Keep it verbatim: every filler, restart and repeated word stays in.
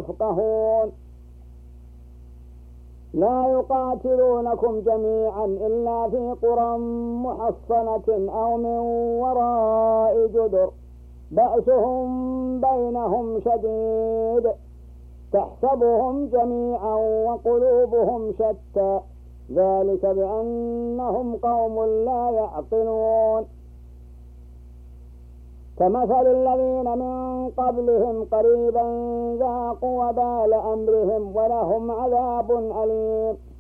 يفقهون. لا يقاتلونكم جميعا إلا في قرى محصنة أو من وراء جدر بأسهم بينهم شديد تحسبهم جميعا وقلوبهم شتى ذلك بأنهم قوم لا يعقلون. كمثل الذين من قبلهم قريبا ذاقوا وبال أمرهم ولهم عذاب أليم.